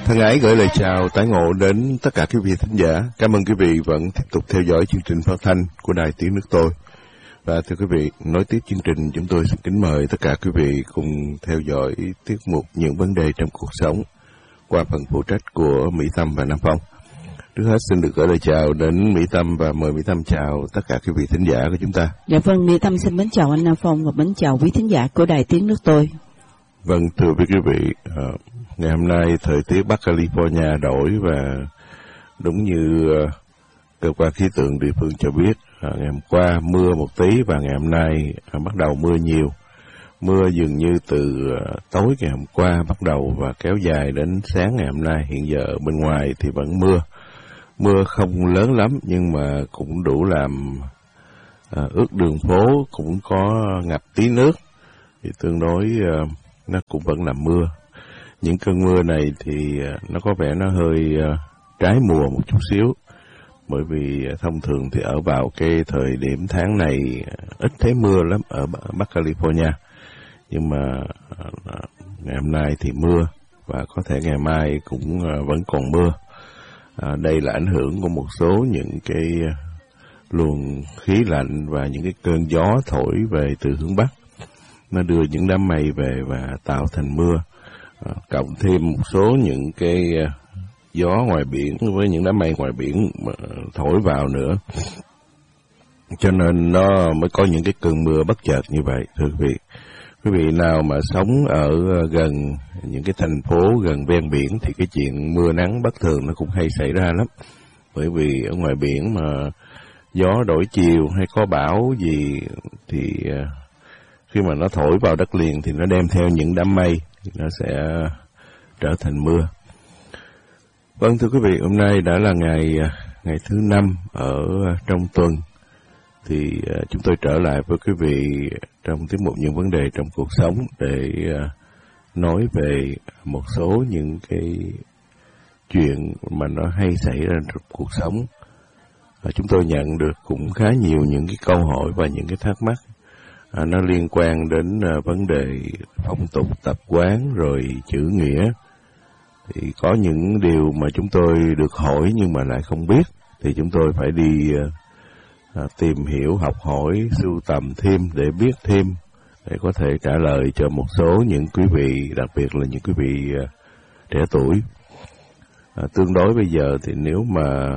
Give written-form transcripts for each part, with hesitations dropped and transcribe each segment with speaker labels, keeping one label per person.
Speaker 1: Thân ái gửi lời chào tái ngộ đến tất cả quý vị thính giả. Cảm ơn quý vị vẫn tiếp tục theo dõi chương trình phát thanh của Đài Tiếng Nước Tôi. Và thưa quý vị, nối tiếp chương trình, chúng tôi xin kính mời tất cả quý vị cùng theo dõi tiết mục Những vấn đề trong cuộc sống qua phần phụ trách của Mỹ Tâm và Nam Phong. Trước hết xin được gửi lời chào đến Mỹ Tâm và mời Mỹ Tâm chào tất cả quý vị thính giả của chúng ta.
Speaker 2: Dạ vâng, Mỹ Tâm xin mến chào anh Nam Phong và mến chào quý thính giả của Đài Tiếng Nước Tôi.
Speaker 1: Vâng, thưa quý vị, ngày hôm nay thời tiết Bắc California đổi và đúng như cơ quan khí tượng địa phương cho biết, ngày hôm qua mưa một tí và ngày hôm nay bắt đầu mưa nhiều. Mưa dường như từ tối ngày hôm qua bắt đầu và kéo dài đến sáng ngày hôm nay. Hiện giờ bên ngoài thì vẫn mưa. Mưa không lớn lắm nhưng mà cũng đủ làm ướt đường phố, cũng có ngập tí nước. Thì tương đối nó cũng vẫn là mưa. Những cơn mưa này thì nó có vẻ nó hơi trái mùa một chút xíu. Bởi vì thông thường thì ở vào cái thời điểm tháng này ít thấy mưa lắm ở Bắc California. Nhưng mà ngày hôm nay thì mưa và có thể ngày mai cũng vẫn còn mưa. Đây là ảnh hưởng của một số những cái luồng khí lạnh và những cái cơn gió thổi về từ hướng Bắc. Nó đưa những đám mây về và tạo thành mưa. Cộng thêm một số những cái gió ngoài biển với những đám mây ngoài biển thổi vào nữa. Cho nên nó mới có những cái cơn mưa bất chợt như vậy, thưa quý vị nào mà sống ở gần những cái thành phố gần ven biển thì cái chuyện mưa nắng bất thường nó cũng hay xảy ra lắm. Bởi vì ở ngoài biển mà gió đổi chiều hay có bão gì thì khi mà nó thổi vào đất liền thì nó đem theo những đám mây, nó sẽ trở thành mưa. Vâng, thưa quý vị, hôm nay đã là ngày thứ 5 ở trong tuần. Thì chúng tôi trở lại với quý vị trong tiết mục Những vấn đề trong cuộc sống để nói về một số những cái chuyện mà nó hay xảy ra trong cuộc sống. Chúng tôi nhận được cũng khá nhiều những cái câu hỏi và những cái thắc mắc. Nó liên quan đến vấn đề phong tục tập quán rồi chữ nghĩa. Thì có những điều mà chúng tôi được hỏi nhưng mà lại không biết. Thì chúng tôi phải đi tìm hiểu, học hỏi, sưu tầm thêm để biết thêm, để có thể trả lời cho một số những quý vị, đặc biệt là những quý vị trẻ tuổi. Tương đối bây giờ thì nếu mà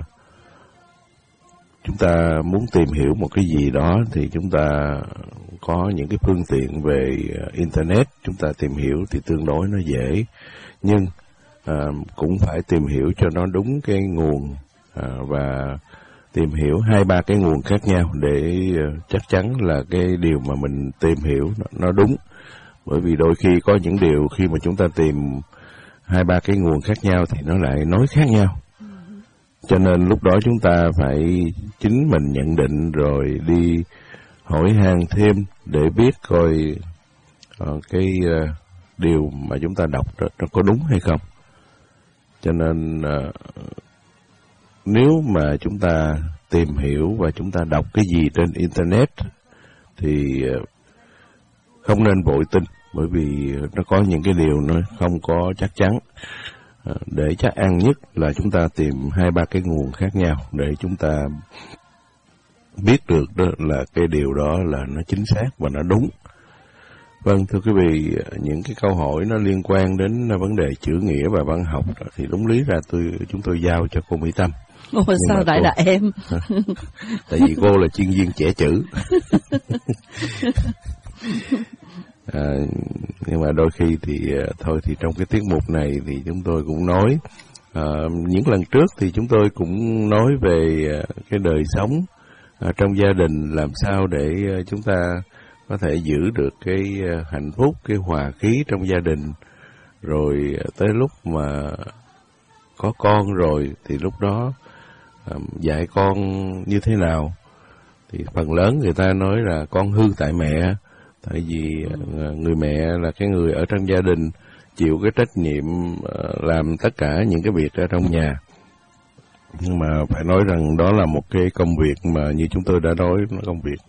Speaker 1: chúng ta muốn tìm hiểu một cái gì đó thì chúng ta có những cái phương tiện về Internet, chúng ta tìm hiểu thì tương đối nó dễ. Nhưng cũng phải tìm hiểu cho nó đúng cái nguồn và tìm hiểu 2-3 cái nguồn khác nhau để chắc chắn là cái điều mà mình tìm hiểu nó đúng. Bởi vì đôi khi có những điều khi mà chúng ta tìm 2-3 cái nguồn khác nhau thì nó lại nói khác nhau. Cho nên lúc đó chúng ta phải chính mình nhận định rồi đi hỏi han thêm để biết coi cái điều mà chúng ta đọc nó có đúng hay không. Cho nên nếu mà chúng ta tìm hiểu và chúng ta đọc cái gì trên Internet thì không nên vội tin, bởi vì nó có những cái điều nó không có chắc chắn. Để chắc ăn nhất là chúng ta tìm 2-3 cái nguồn khác nhau để chúng ta biết được đó là cái điều đó là nó chính xác và nó đúng. Vâng, thưa quý vị, những cái câu hỏi nó liên quan đến vấn đề chữ nghĩa và văn học thì đúng lý ra chúng tôi giao cho cô Mỹ Tâm.
Speaker 2: Ồ, sao lại là em?
Speaker 1: Tại vì cô là chuyên viên trẻ chữ. Nhưng mà đôi khi thì thôi thì trong cái tiết mục này thì chúng tôi cũng nói. Những lần trước thì chúng tôi cũng nói về cái đời sống trong gia đình, làm sao để chúng ta có thể giữ được cái hạnh phúc, cái hòa khí trong gia đình. Rồi tới lúc mà có con rồi thì lúc đó dạy con như thế nào. Thì phần lớn người ta nói là con hư tại mẹ. Tại vì người mẹ là cái người ở trong gia đình chịu cái trách nhiệm làm tất cả những cái việc ở trong nhà. Nhưng mà phải nói rằng đó là một cái công việc mà như chúng tôi đã nói, nó công việc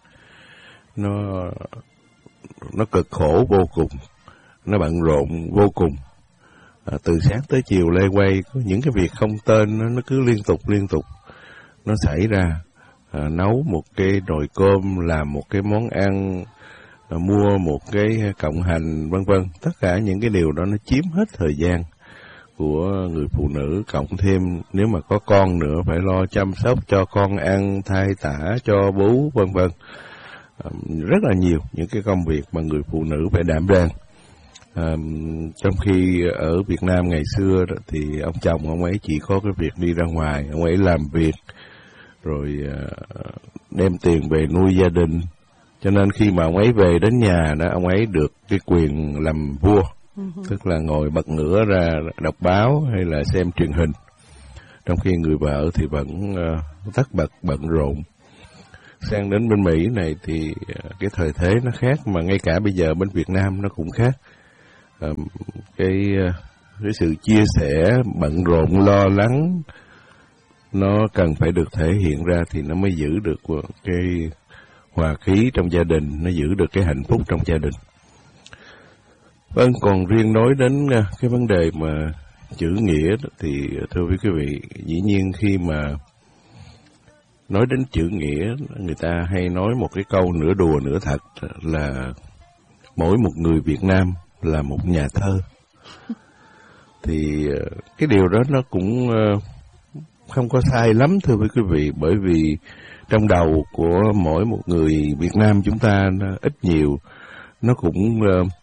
Speaker 1: nó cực khổ vô cùng, nó bận rộn vô cùng. từ sáng tới chiều lê quay, có những cái việc không tên nó cứ liên tục nó xảy ra. Nấu một cái nồi cơm, làm một cái món ăn, mua một cái cọng hành, vân vân. Tất cả những cái điều đó nó chiếm hết thời gian của người phụ nữ, cộng thêm nếu mà có con nữa phải lo chăm sóc cho con ăn, thay tã, cho bú, vân vân. Rất là nhiều những cái công việc mà người phụ nữ phải đảm đang. Trong khi ở Việt Nam ngày xưa đó, thì ông chồng ông ấy chỉ có cái việc đi ra ngoài, ông ấy làm việc rồi đem tiền về nuôi gia đình. Cho nên khi mà ông ấy về đến nhà đó, ông ấy được cái quyền làm vua, tức là ngồi bật ngửa ra đọc báo hay là xem truyền hình. Trong khi người vợ thì vẫn tất bật bận rộn. Sang đến bên Mỹ này thì cái thời thế nó khác, mà ngay cả bây giờ bên Việt Nam nó cũng khác. Cái sự chia sẻ, bận rộn, lo lắng nó cần phải được thể hiện ra thì nó mới giữ được cái hòa khí trong gia đình, nó giữ được cái hạnh phúc trong gia đình. Vâng, còn riêng nói đến cái vấn đề mà chữ nghĩa thì thưa quý vị, dĩ nhiên khi mà nói đến chữ nghĩa, người ta hay nói một cái câu nửa đùa nửa thật là mỗi một người Việt Nam là một nhà thơ. Thì cái điều đó nó cũng không có sai lắm thưa quý vị, bởi vì trong đầu của mỗi một người Việt Nam chúng ta nó ít nhiều nó cũng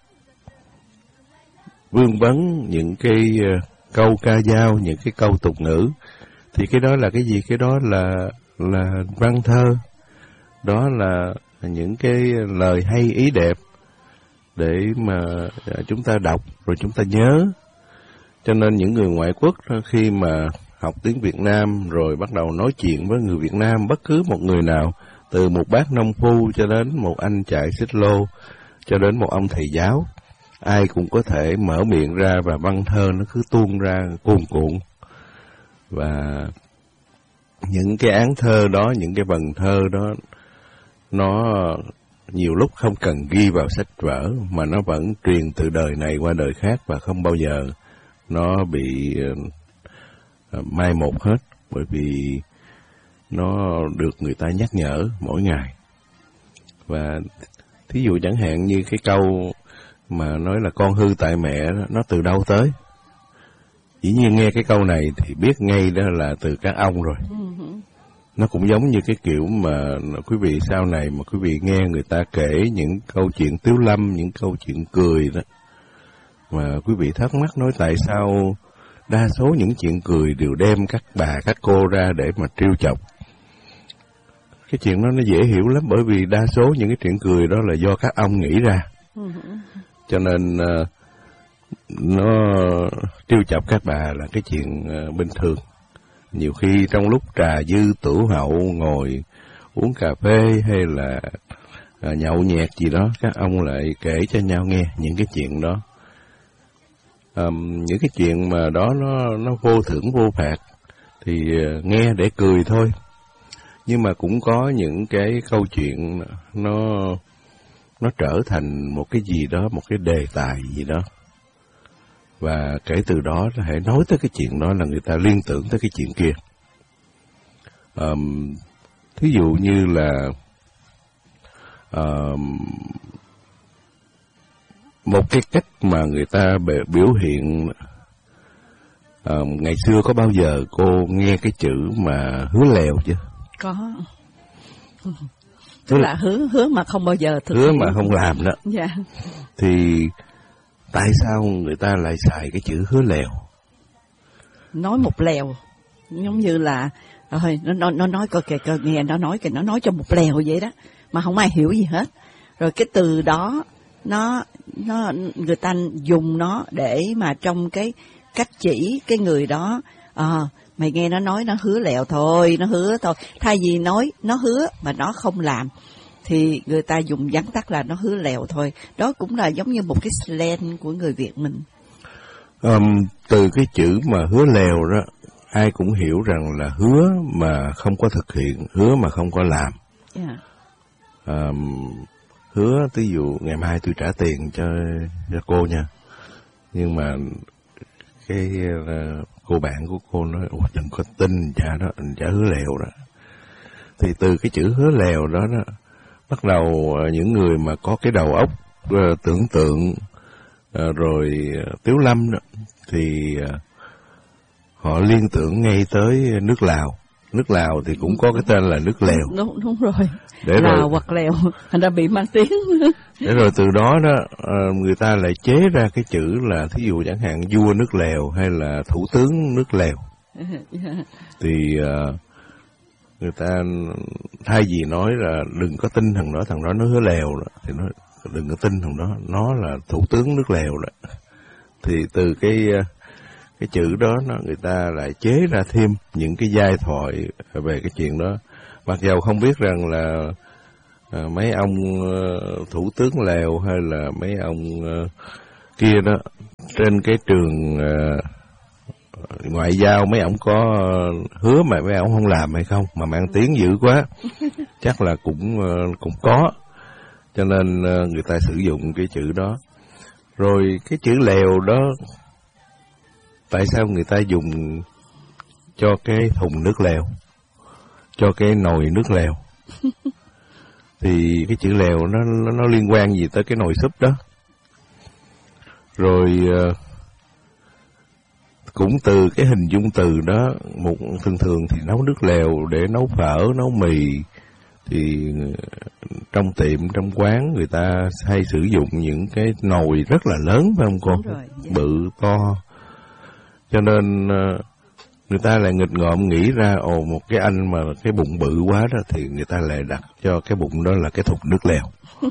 Speaker 1: vương vấn những cái câu ca dao, những cái câu tục ngữ. Thì cái đó là cái gì? Cái đó là văn thơ, đó là những cái lời hay ý đẹp để mà chúng ta đọc rồi chúng ta nhớ. Cho nên những người ngoại quốc khi mà học tiếng Việt Nam rồi bắt đầu nói chuyện với người Việt Nam, bất cứ một người nào, từ một bác nông phu cho đến một anh chạy xích lô, cho đến một ông thầy giáo, ai cũng có thể mở miệng ra và văn thơ nó cứ tuôn ra cuồn cuộn. Và những cái án thơ đó, những cái vần thơ đó, nó nhiều lúc không cần ghi vào sách vở mà nó vẫn truyền từ đời này qua đời khác và không bao giờ nó bị mai một hết, bởi vì nó được người ta nhắc nhở mỗi ngày. Và thí dụ chẳng hạn như cái câu mà nói là con hư tại mẹ, nó từ đâu tới? Dĩ nhiên nghe cái câu này thì biết ngay đó là từ các ông rồi. Nó cũng giống như cái kiểu mà quý vị sau này mà quý vị nghe người ta kể những câu chuyện tiếu lâm, những câu chuyện cười đó, mà quý vị thắc mắc nói tại sao đa số những chuyện cười đều đem các bà, các cô ra để mà trêu chọc. Cái chuyện đó nó dễ hiểu lắm, bởi vì đa số những cái chuyện cười đó là do các ông nghĩ ra. Cho nên nó trêu chọc các bà là cái chuyện bình thường. Nhiều khi trong lúc trà dư tửu hậu ngồi uống cà phê hay là nhậu nhẹt gì đó, các ông lại kể cho nhau nghe những cái chuyện đó. Những cái chuyện mà đó nó vô thưởng vô phạt thì nghe để cười thôi. Nhưng mà cũng có những cái câu chuyện nó trở thành một cái gì đó, một cái đề tài gì đó. Và kể từ đó hãy nói tới cái chuyện đó là người ta liên tưởng tới cái chuyện kia. Thí dụ như là một cái cách mà người ta biểu hiện, ngày xưa có bao giờ cô nghe cái chữ mà hứa lèo chưa?
Speaker 2: Có. Tức là hứa mà không bao giờ thực hiện.
Speaker 1: Hứa mà không làm đó.
Speaker 2: Dạ.
Speaker 1: Thì tại sao người ta lại xài cái chữ hứa lèo?
Speaker 2: Nói một lèo, giống như là thôi nó nói coi kìa, nghe nó nói cho một lèo vậy đó, mà không ai hiểu gì hết. Rồi cái từ đó nó người ta dùng nó để mà trong cái cách chỉ cái người đó, mày nghe nó nói nó hứa lèo thôi, nó hứa thôi. Thay vì nói nó hứa mà nó không làm thì người ta dùng vắn tắt là nó hứa lèo thôi. Đó cũng là giống như một cái slang của người Việt mình.
Speaker 1: Từ cái chữ mà hứa lèo đó, ai cũng hiểu rằng là hứa mà không có thực hiện, hứa mà không có làm. Yeah. Hứa ví dụ ngày mai tôi trả tiền cho cô nha. Nhưng mà cô bạn của cô nói đừng có tin chả hứa lèo đó. Thì từ cái chữ hứa lèo đó bắt đầu những người mà có cái đầu óc tưởng tượng rồi tiếu lâm đó, thì họ liên tưởng ngay tới nước Lào. Nước Lào thì cũng có cái tên là nước lèo.
Speaker 2: Đúng rồi. Để Lào rồi, hoặc lèo, thành ra bị mang tiếng.
Speaker 1: Để rồi từ đó người ta lại chế ra cái chữ là thí dụ chẳng hạn vua nước lèo hay là thủ tướng nước lèo. Thì người ta thay vì nói là đừng có tin thằng đó nó hứa lèo đó, thì nói đừng có tin thằng đó, nó là thủ tướng nước lèo đó. Thì từ cái chữ đó người ta lại chế ra thêm những cái giai thoại về cái chuyện đó. Mặc dầu không biết rằng là mấy ông thủ tướng lèo hay là mấy ông kia đó trên cái trường ngoại giao mấy ông có hứa mà mấy ông không làm hay không, mà mang tiếng dữ quá, chắc là cũng có, cho nên người ta sử dụng cái chữ đó. Rồi cái chữ lèo đó tại sao người ta dùng cho cái thùng nước lèo, cho cái nồi nước lèo? Thì cái chữ lèo nó liên quan gì tới cái nồi súp đó. Rồi cũng từ cái hình dung từ đó, thường thì nấu nước lèo để nấu phở, nấu mì, thì trong tiệm, trong quán người ta hay sử dụng những cái nồi rất là lớn, phải không cô? Bự to. Cho nên người ta lại nghịch ngợm nghĩ ra một cái anh mà cái bụng bự quá đó, thì người ta lại đặt cho cái bụng đó là cái thùng nước lèo.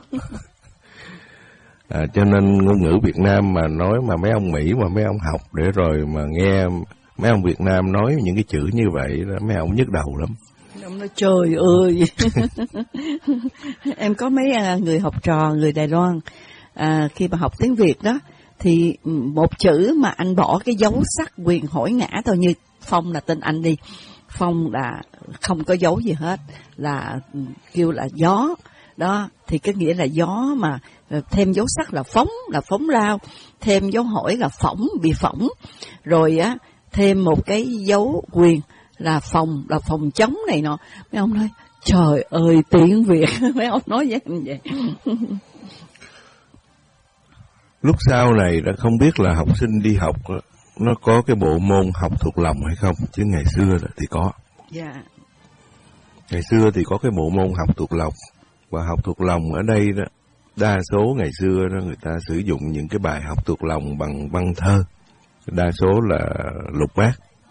Speaker 1: Cho nên ngôn ngữ Việt Nam mà nói mà mấy ông Mỹ mà mấy ông học để rồi mà nghe mấy ông Việt Nam nói những cái chữ như vậy đó, mấy ông nhức đầu lắm.
Speaker 2: Ông nói trời ơi. Em có mấy người học trò người Đài Loan khi mà học tiếng Việt đó, thì một chữ mà anh bỏ cái dấu sắc quyền hỏi ngã thôi, như Phong là tên anh đi, Phong là không có dấu gì hết, là kêu là gió đó, thì cái nghĩa là gió mà thêm dấu sắc là phóng lao, thêm dấu hỏi là phỏng, bị phỏng, rồi thêm một cái dấu quyền là phòng chống này nọ. Mấy ông nói trời ơi tiếng Việt. Mấy ông nói vậy.
Speaker 1: Lúc sau này đã không biết là học sinh đi học nó có cái bộ môn học thuộc lòng hay không, chứ ngày xưa thì có.
Speaker 2: Yeah.
Speaker 1: Ngày xưa thì có cái bộ môn học thuộc lòng, và học thuộc lòng ở đây đó, đa số ngày xưa đó người ta sử dụng những cái bài học thuộc lòng bằng văn thơ, đa số là lục bát.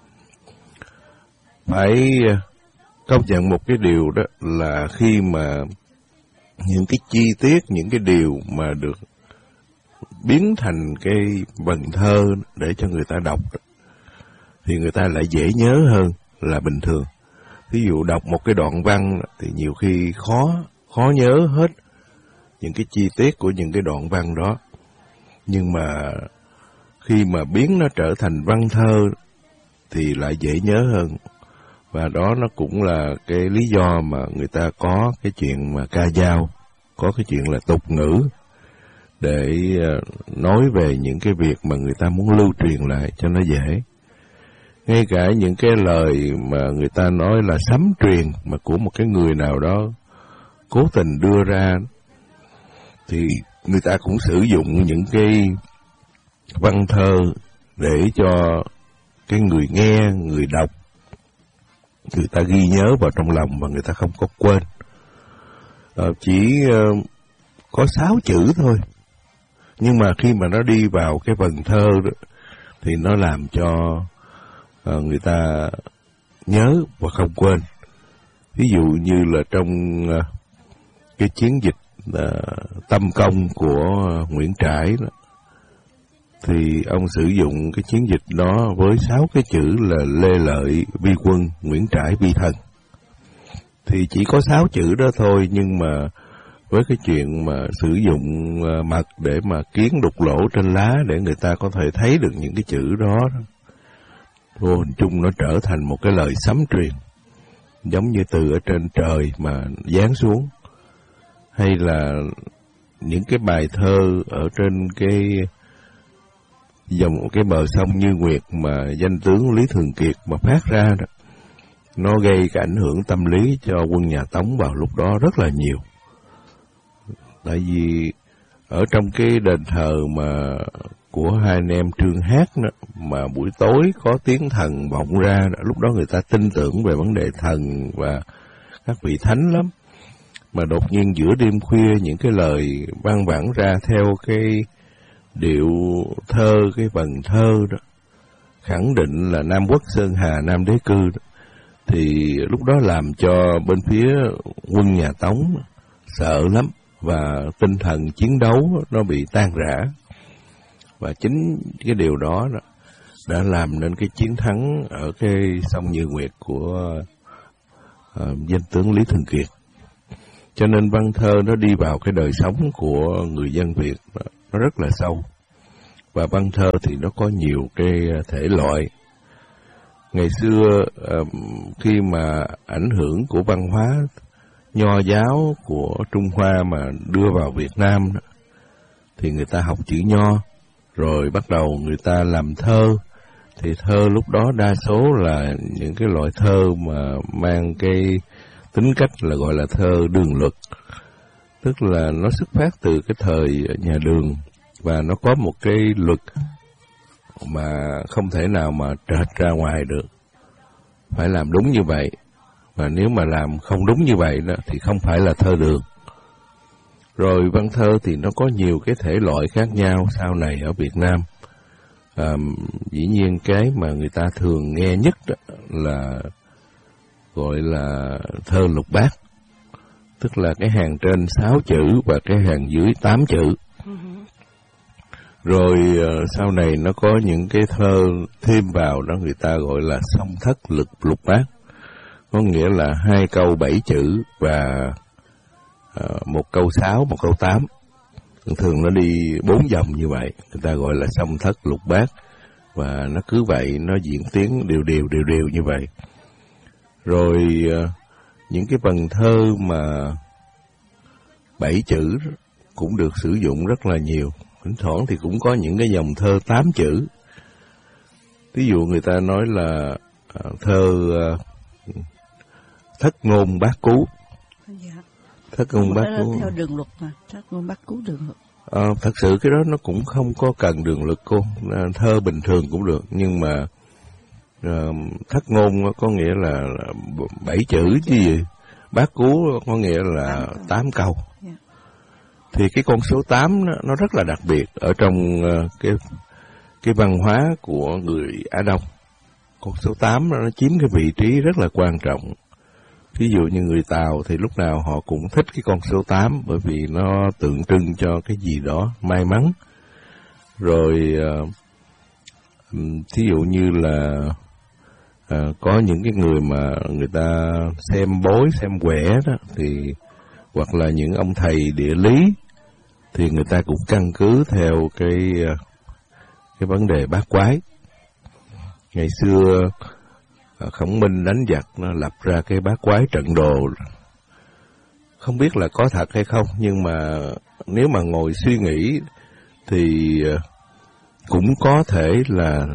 Speaker 1: Phải công nhận một cái điều đó là khi mà những cái chi tiết, những cái điều mà được biến thành cái vần thơ để cho người ta đọc thì người ta lại dễ nhớ hơn là bình thường. Ví dụ đọc một cái đoạn văn thì nhiều khi khó nhớ hết những cái chi tiết của những cái đoạn văn đó. Nhưng mà khi mà biến nó trở thành văn thơ thì lại dễ nhớ hơn. Và đó nó cũng là cái lý do mà người ta có cái chuyện mà ca dao, có cái chuyện là tục ngữ, để nói về những cái việc mà người ta muốn lưu truyền lại cho nó dễ. Ngay cả những cái lời mà người ta nói là sấm truyền mà của một cái người nào đó cố tình đưa ra, thì người ta cũng sử dụng những cái văn thơ để cho cái người nghe, người đọc, người ta ghi nhớ vào trong lòng và người ta không có quên. Chỉ có 6 chữ thôi, nhưng mà khi mà nó đi vào cái vần thơ đó, thì nó làm cho người ta nhớ và không quên. Ví dụ như là trong cái chiến dịch Tâm Công của Nguyễn Trãi đó, thì ông sử dụng cái chiến dịch đó với 6 cái chữ là Lê Lợi vi quân, Nguyễn Trãi vi thần. Thì chỉ có 6 chữ đó thôi, nhưng mà với cái chuyện mà sử dụng mật để mà kiến đục lỗ trên lá để người ta có thể thấy được những cái chữ đó, vô hình chung nó trở thành một cái lời sấm truyền, giống như từ ở trên trời mà giáng xuống, hay là những cái bài thơ ở trên cái dòng cái bờ sông Như Nguyệt mà danh tướng Lý Thường Kiệt mà phát ra đó, nó gây cái ảnh hưởng tâm lý cho quân nhà Tống vào lúc đó rất là nhiều. Tại vì ở trong cái đền thờ mà của hai anh em Trương Hát đó, mà buổi tối có tiếng thần vọng ra đó, lúc đó người ta tin tưởng về vấn đề thần và các vị thánh lắm. Mà đột nhiên giữa đêm khuya những cái lời vang vẳng ra theo cái điệu thơ, cái vần thơ đó, khẳng định là Nam Quốc Sơn Hà Nam Đế Cư đó, thì lúc đó làm cho bên phía quân nhà Tống sợ lắm và tinh thần chiến đấu nó bị tan rã. Và chính cái điều đó đã làm nên cái chiến thắng ở cái sông Như Nguyệt của danh tướng Lý Thường Kiệt. Cho nên văn thơ nó đi vào cái đời sống của người dân Việt nó rất là sâu. Và văn thơ thì nó có nhiều cái thể loại. Ngày xưa khi mà ảnh hưởng của văn hóa nho giáo của Trung Hoa mà đưa vào Việt Nam đó, thì người ta học chữ nho, rồi bắt đầu người ta làm thơ. Thì thơ lúc đó đa số là những cái loại thơ mà mang cái tính cách là gọi là thơ đường luật. Tức là nó xuất phát từ cái thời nhà Đường, và nó có một cái luật mà không thể nào mà trệt ra ngoài được. Phải làm đúng như vậy. Và nếu mà làm không đúng như vậy đó, thì không phải là thơ đường. Rồi văn thơ thì nó có nhiều cái thể loại khác nhau sau này ở Việt Nam. Dĩ nhiên cái mà người ta thường nghe nhất đó là gọi là thơ lục bát. Tức là cái hàng trên 6 chữ và cái hàng dưới 8 chữ. Rồi sau này nó có những cái thơ thêm vào đó người ta gọi là song thất lục bát. Có nghĩa là 2 câu 7 chữ và 1 câu 6, 1 câu 8. Thường nó đi 4 dòng như vậy, người ta gọi là song thất lục bát. Và nó cứ vậy, nó diễn tiến đều như vậy. Rồi những cái vần thơ mà 7 chữ cũng được sử dụng rất là nhiều. Thỉnh thoảng thì cũng có những cái dòng thơ 8 chữ. Ví dụ người ta nói là thơ thất ngôn bát cú. Thất ngôn bát cú.
Speaker 2: Theo đường luật mà, thất ngôn bát cú đường luật.
Speaker 1: Thật sự cái đó nó cũng không có cần đường luật cô. Thơ bình thường cũng được, nhưng mà thất ngôn có nghĩa là 7 chữ chứ gì. Bát cú có nghĩa là 8 câu. Yeah. Thì cái con số 8 nó rất là đặc biệt ở trong cái văn hóa của người Á Đông. Con số 8 nó chiếm cái vị trí rất là quan trọng. Ví dụ như người Tàu thì lúc nào họ cũng thích cái con số 8 bởi vì nó tượng trưng cho cái gì đó may mắn. Rồi thí dụ như là có những cái người mà người ta xem bói, xem quẻ đó, thì hoặc là những ông thầy địa lý thì người ta cũng căn cứ theo cái vấn đề bát quái. Ngày xưa Khổng Minh đánh giặc nó lập ra cái bát quái trận đồ. Không biết là có thật hay không, nhưng mà nếu mà ngồi suy nghĩ thì cũng có thể là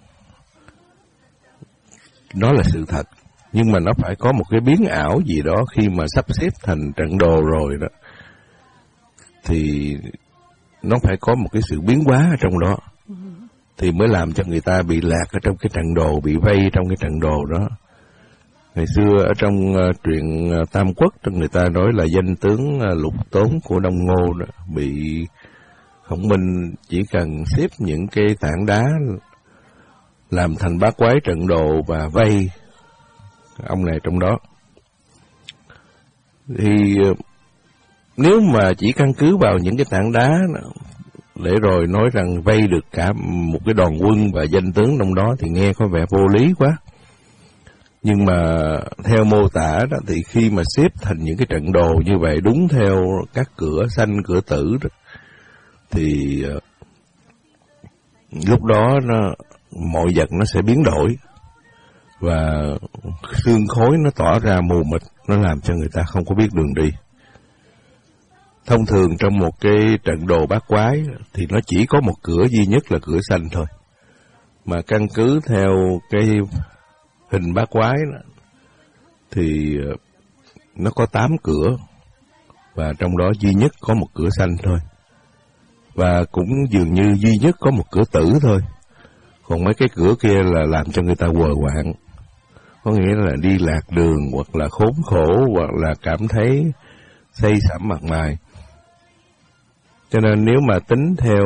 Speaker 1: nó là sự thật. Nhưng mà nó phải có một cái biến ảo gì đó khi mà sắp xếp thành trận đồ rồi đó. Thì nó phải có một cái sự biến hóa ở trong đó. Thì mới làm cho người ta bị lạc ở trong cái trận đồ, bị vây trong cái trận đồ đó. Ngày xưa ở trong truyện Tam Quốc, người ta nói là danh tướng Lục Tốn của Đông Ngô đó, bị Khổng Minh chỉ cần xếp những cái tảng đá làm thành bát quái trận đồ và vây ông này trong đó. Thì nếu mà chỉ căn cứ vào những cái tảng đá để rồi nói rằng vây được cả một cái đoàn quân và danh tướng trong đó thì nghe có vẻ vô lý quá. Nhưng mà theo mô tả đó thì khi mà xếp thành những cái trận đồ như vậy đúng theo các cửa sanh cửa tử đó, thì lúc đó mọi vật nó sẽ biến đổi và sương khói nó tỏa ra mù mịt, nó làm cho người ta không có biết đường đi. thông thường trong một cái trận đồ bát quái thì nó chỉ có một cửa duy nhất là cửa xanh thôi. Mà căn cứ theo cái hình bát quái đó, thì nó có 8 cửa, và trong đó duy nhất có một cửa xanh thôi. Và cũng dường như duy nhất có một cửa tử thôi. Còn mấy cái cửa kia là làm cho người ta quờ quạng. Có nghĩa là đi lạc đường, hoặc là khốn khổ, hoặc là cảm thấy xây sẩm mặt mày. Cho nên nếu mà tính theo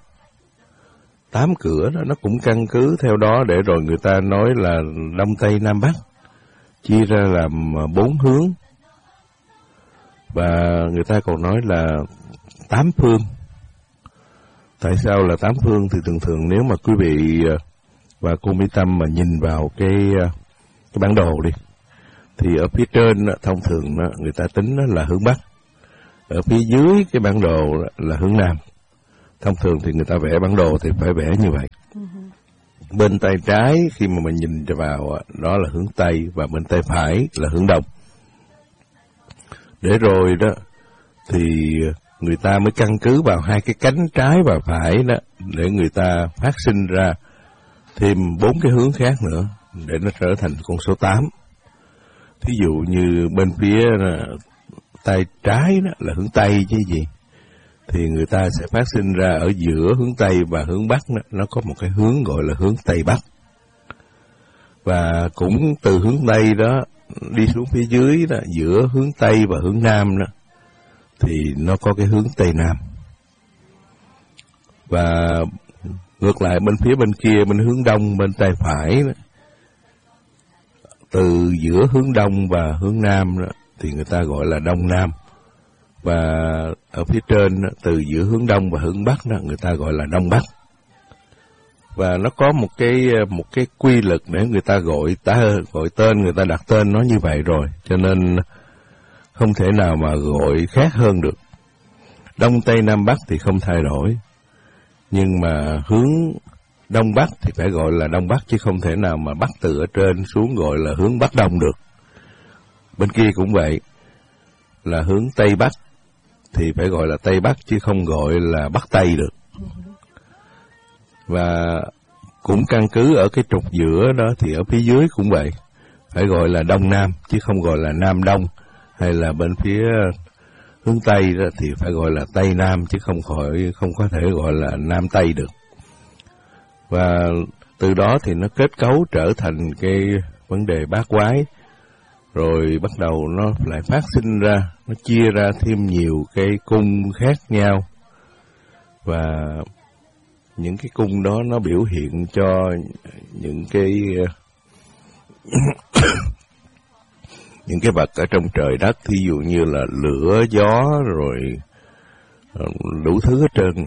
Speaker 1: 8 cửa đó, nó cũng căn cứ theo đó để rồi người ta nói là Đông Tây Nam Bắc, chia ra làm 4 hướng. Và người ta còn nói là 8 phương. Tại sao là 8 phương? Thì thường nếu mà quý vị và cô Mỹ Tâm mà nhìn vào cái bản đồ đi, thì ở phía trên thông thường người ta tính là hướng Bắc, ở phía dưới cái bản đồ là hướng Nam. Thông thường thì người ta vẽ bản đồ thì phải vẽ như vậy. Bên tay trái khi mà mình nhìn vào đó là hướng Tây, và bên tay phải là hướng Đông. Để rồi đó thì người ta mới căn cứ vào hai cái cánh trái và phải đó để người ta phát sinh ra thêm 4 cái hướng khác nữa để nó trở thành con số 8. Thí dụ như bên phía tay trái đó là hướng Tây chứ gì, thì người ta sẽ phát sinh ra ở giữa hướng Tây và hướng Bắc đó, nó có một cái hướng gọi là hướng Tây Bắc. Và cũng từ hướng Tây đó đi xuống phía dưới đó, giữa hướng Tây và hướng Nam đó, thì nó có cái hướng Tây Nam. Và ngược lại bên phía bên kia, bên hướng Đông, bên tay phải đó, từ giữa hướng Đông và hướng Nam đó, thì người ta gọi là Đông Nam. Và ở phía trên đó, từ giữa hướng Đông và hướng Bắc đó, người ta gọi là Đông Bắc. Và nó có một cái quy luật để người ta gọi tên, người ta đặt tên nó như vậy rồi, cho nên không thể nào mà gọi khác hơn được. Đông Tây Nam Bắc thì không thay đổi, nhưng mà hướng Đông Bắc thì phải gọi là Đông Bắc, chứ không thể nào mà bắt từ ở trên xuống gọi là hướng Bắc Đông được. Bên kia cũng vậy, là hướng Tây Bắc thì phải gọi là Tây Bắc, chứ không gọi là Bắc Tây được. Và cũng căn cứ ở cái trục giữa đó thì ở phía dưới cũng vậy, phải gọi là Đông Nam chứ không gọi là Nam Đông, hay là bên phía hướng Tây đó thì phải gọi là Tây Nam chứ không có thể gọi là Nam Tây được. Và từ đó thì nó kết cấu trở thành cái vấn đề bát quái, rồi bắt đầu nó lại phát sinh ra, nó chia ra thêm nhiều cái cung khác nhau. Và những cái cung đó nó biểu hiện cho những cái những cái vật ở trong trời đất, thí dụ như là lửa, gió, rồi đủ thứ hết trơn.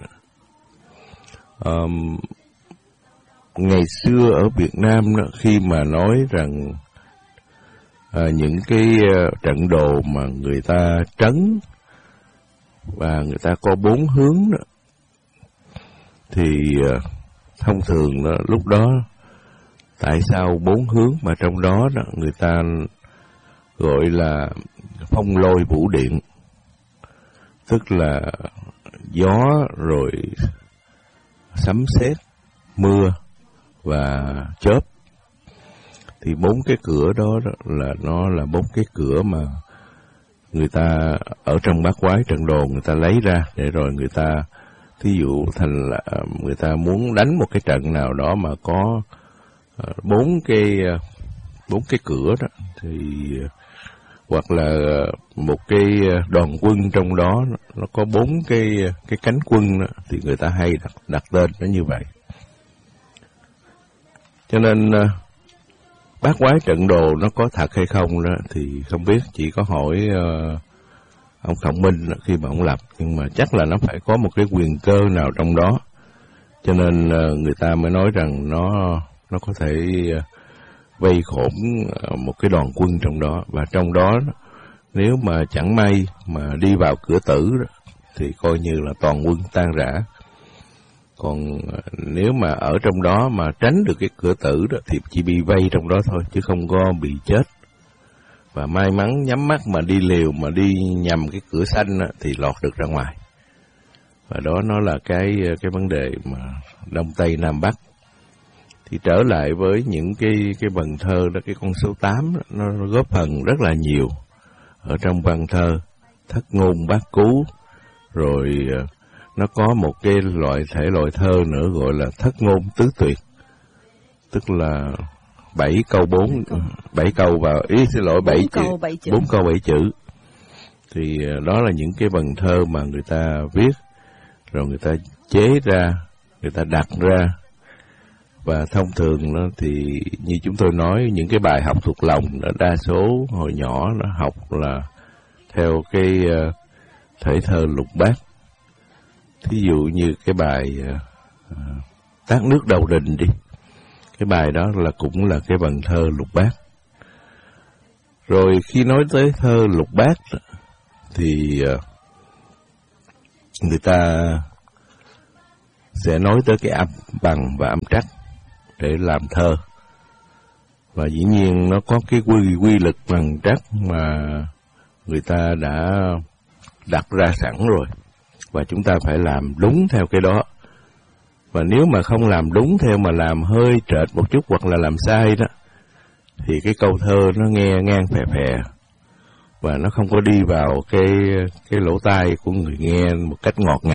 Speaker 1: Ngày xưa ở Việt Nam đó, khi mà nói rằng những cái trận đồ mà người ta trấn và người ta có 4 hướng đó, thì thông thường đó, lúc đó tại sao 4 hướng mà trong đó người ta gọi là phong lôi vũ điện, tức là gió rồi sấm sét, mưa và chớp. Thì 4 cái cửa đó là nó là 4 cái cửa mà người ta ở trong bát quái trận đồ người ta lấy ra để rồi người ta, thí dụ thành là người ta muốn đánh một cái trận nào đó mà có 4 cái cửa đó, thì hoặc là một cái đoàn quân trong đó nó có 4 cái cánh quân đó, thì người ta hay đặt tên nó như vậy. Cho nên bát quái trận đồ nó có thật hay không đó thì không biết, chỉ có hỏi ông Khổng Minh khi mà ông lập, nhưng mà chắc là nó phải có một cái quyền cơ nào trong đó, cho nên người ta mới nói rằng nó có thể vây khổn một cái đoàn quân trong đó. Và trong đó nếu mà chẳng may mà đi vào cửa tử đó, thì coi như là toàn quân tan rã. Còn nếu mà ở trong đó mà tránh được cái cửa tử đó thì chỉ bị vây trong đó thôi, chứ không có bị chết. và may mắn nhắm mắt mà đi liều mà đi nhầm cái cửa xanh á, thì lọt được ra ngoài. Và đó nó là cái vấn đề mà Đông Tây Nam Bắc. Thì trở lại với những cái vần thơ đó, cái con số 8 đó, nó góp phần rất là nhiều ở trong văn thơ. Thất ngôn bát cú, rồi nó có một cái loại thơ nữa gọi là thất ngôn tứ tuyệt, tức là 7 câu 7 câu và 7 chữ, 4 câu 7 chữ. Thì đó là những cái vần thơ mà người ta viết, rồi người ta chế ra, người ta đặt ra. Và thông thường đó thì như chúng tôi nói, những cái bài học thuộc lòng đó, đa số hồi nhỏ nó học là theo cái thể thơ lục bát. Thí dụ như cái bài Tát nước đầu đình đi, cái bài đó là cũng là cái vần thơ lục bát. Rồi khi nói tới thơ lục bát thì người ta sẽ nói tới cái âm bằng và âm trắc để làm thơ. Và dĩ nhiên nó có cái quy lực bằng trắc mà người ta đã đặt ra sẵn rồi, và chúng ta phải làm đúng theo cái đó. Và nếu mà không làm đúng theo mà làm hơi trệt một chút hoặc là làm sai đó, thì cái câu thơ nó nghe ngang phè phè và nó không có đi vào cái lỗ tai của người nghe một cách ngọt ngào.